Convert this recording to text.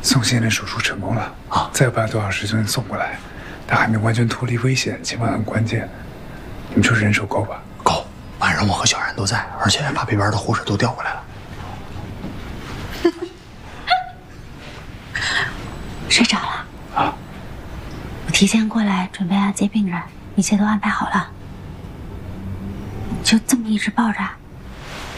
宋先生手术成功了啊！ 再有半个多小时就能送过来，他还没完全脱离危险，情况很关键。你们说人手够吧？ 够，晚上我和小然都在，而且把北边的护士都调过来了。 睡着了啊！ 我提前过来准备接病人，一切都安排好了。就这么一直抱着。